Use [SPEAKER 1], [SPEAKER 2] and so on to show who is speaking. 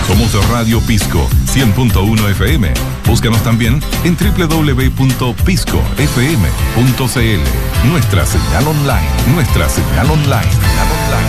[SPEAKER 1] Somos Radio Pisco 100.1 FM. Búscanos también en www.piscofm.cl. Nuestra señal online.